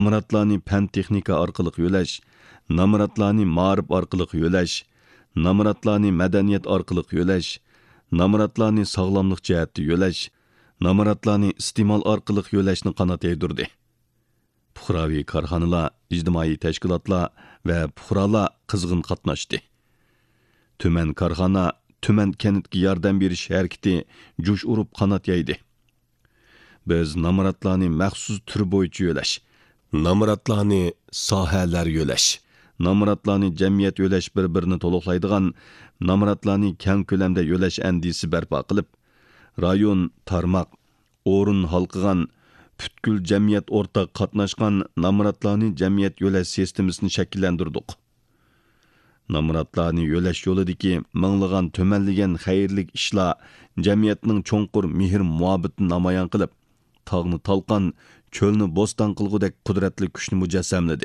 Namaratlarni fan texnika orqali yo'lash, namaratlarni ma'rif orqali yo'lash, namaratlarni madaniyat orqali yo'lash, namaratlarni sog'lomlik jihatda yo'lash, namaratlarni iste'mol orqali yo'lashni qanot yaydirdi. Puhraviy korxonalar, ijtimoiy tashkilotlar va puhralar qizg'in qatnashdi. Tuman korxona, tuman kentga yordam berish harakati jo'sh urib qanot yaydi. Biz namaratlarni maxsus tur bo'yicha yo'lash, namaratlarni sohalar yo'lash, namaratlarni jamiyat yo'lash bir-birini to'liqlaydigan namaratlarni keng ko'lamda yo'lash andisi barpo qilib, rayon, tarmoq, o'rin halqigan butkul jamiyat o'rtaq qatnashgan namaratlarni jamiyat yo'lash sistemasini shakllantirdik. Namaratlarni yo'lash yo'lidagi minglagan tumanlagan xayrlik ishlar jamiyatning cho'nqur mehr muhabbetini namoyon qilib, tog'ni talqon, cho'lni bo'ston qilgudek qudratli kuchni mujassamladi.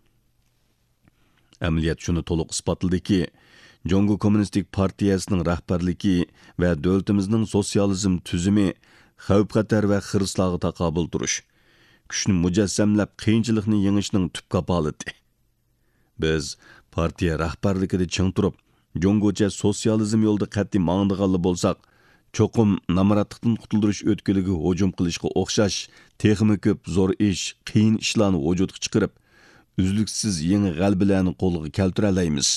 Amaliyot shuni to'liq isbotladiki, Jongo Kommunistik Partiyasining rahbarligi va davlatimizning sotsializm tuzumi xavf-xatar va xirislarga taqobil turish, kuchni mujassamlab qiyinchilikni yengishning tub kapolati. Biz partiya rahbarligida ching turib, Jongocha sotsializm yo'lida qat'iy mangdiganli bo'lsak, cho'qim namaratlikdan qutuldirish o'tkiliga hujum qilishga o'xshash texmi ko'p zo'r ish, qiyin ishlarni vujudga chiqarib, uzluksiz yangi g'albalarni qo'lga keltira olamiz.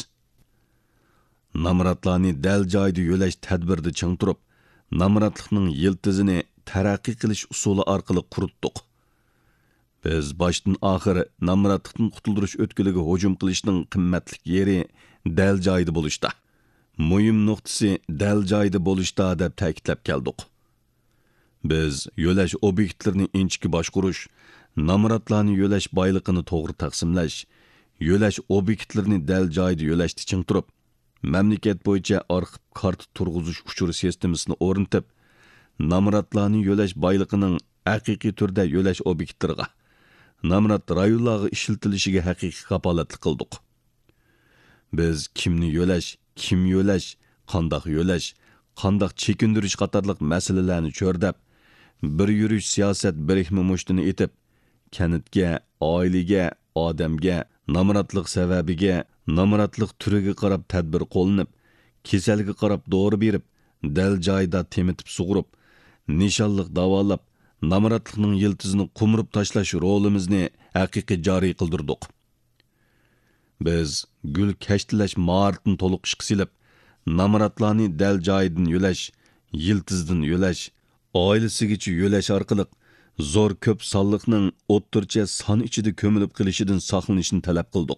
Namaratlarni dal joyida yo'lash tadbirida ching turib, namaratlikning yiltizini taraqqiy qilish usuli orqali quritdik. Biz boshdan oxiri namaratlikdan qutuldirish o'tkiliga hujum qilishning qimmatli yeri dal joyida bo'lishda. Muhim nuqtasi dal joyida bo'lishda deb ta'kidlab keldik. Biz yo'lash obyektlarini inchki boshqurish, namaratlarni yo'lash boyligini to'g'ri taqsimlash, yo'lash obyektlarini dal joyida yo'lashda ching turib, mamlakat bo'yicha arxiv kart turg'izish uchuri sistemasini o'rnatib, namaratlarni yo'lash boyligining haqiqiy turda yo'lash obyektlariga, namarat rayonlarga ishiltilishiga haqiqiy kapolatlik qildik. Biz kimni yo'lash, kim yo'lash, qandoq chekindirish qatorliq masalalarni cho'rdab, bir yurish siyosat birikmi mushtini etib, kanitga, oilaga, odamga, namaratlik sababiga, namaratlik turiga qarab tadbir qo'llanib, kasalga qarab dori berib, dal joyida temitib sug'urib, nishonliq davolab, namaratlikning yiltizini qumrib tashlash rolimizni haqiqiy joriy qildirdik. Biz gul kashtilash ma'rifini to'liq ishga silib, namaratlarni dal joyidan yo'lash, yiltizdan yo'lash, oilasigacha yo'lash orqali zo'r ko'p sonliqning o'ttircha son ichida ko'milib qilishidan saqlanishni talab qildik.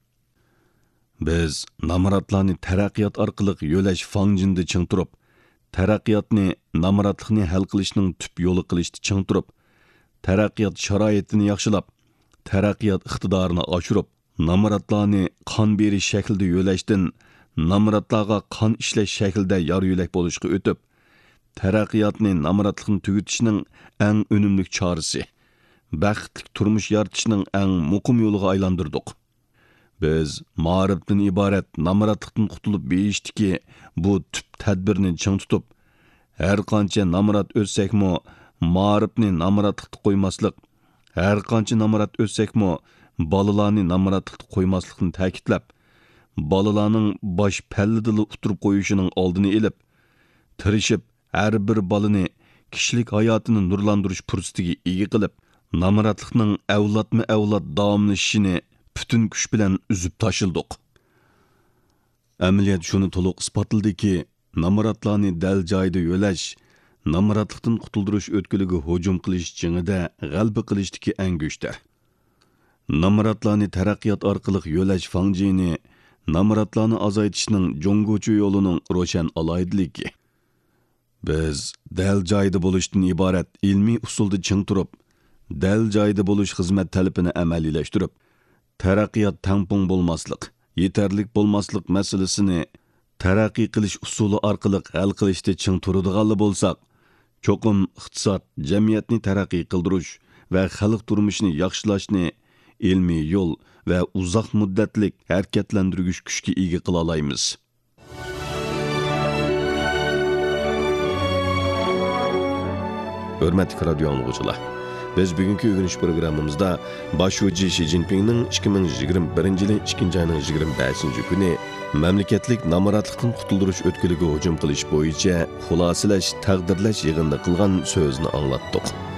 Biz namaratlarni taraqqiyot orqali yo'lash fangjinda ching turib, taraqqiyotni namaratlikni hal qilishning tub yo'li qilishda ching turib, taraqqiyot sharoitini yaxshilab, taraqqiyot iqtidorini oshirib, namaratlarni qon berish shaklida yo'lashdan namaratlarga qon ishlash shaklida yor yo'lak bo'lishga o'tib, taraqqiyotni namaratlikni tugutishning eng unumli chorasi, baxtli turmush yaratishning eng muqim yo'liga aylantirdik. Biz ma'rifdan iborat namaratlikdan qutulib berishdiki, bu tub tadbirni ching tutib, har qancha namarat o'tsakmi, ma'rifni namaratlikda qo'ymaslik, har qancha namarat o'tsakmi, bolalarni namaratlikda qo'ymaslikni ta'kidlab, bolalarning bosh pallidili uturib qo'yishining oldini olib, tirishib har bir bolani kishilik hayotini nurlantirish fursatiga ega qilib, namaratlikning avlodma-avlod davomlashishini butun kuch bilan uzib tashildik. Amaliyot shuni to'liq isbotladiki, namaratlarni dal joyida yo'lash, namaratlikdan qutuldirish o'tkiliga hujum qilish jingida g'alba qilishdiki eng kuchdir. Namaratlarni taraqqiyot orqali yo'lash fangjini, namaratlarni azaytishning jongochi yo'lining ro'shan aloydiligi. Biz dal joyida bo'lishdan iborat ilmiy usulda ching turib, dal joyida bo'lish xizmat talabini amaliyalashtirib, taraqqiyot tampon bo'lmaslik, yetarlik bo'lmaslik masalasini taraqqiy qilish usuli orqali hal qilishda ching turadiganli bo'lsak, cho'qim iqtisod, jamiyatni taraqqiy qildirish va xalq turmushini yaxshilashni ilmiy yo'l va uzoq muddatlik harakatlantirgich kuchga ega qila olamiz. Hurmatli radio anglag'uchilar, Biz bugungi o'rganish programmamizda boshlovchi Shi Jinpingning 2021 yili 2 oyning 25 kuni mamlakatlik namoratlikdan qutuldirish o'tkiliga hujum qilish bo'yicha xulosalash, taqdirlash yig'inida qilgan so'zni anglatdik.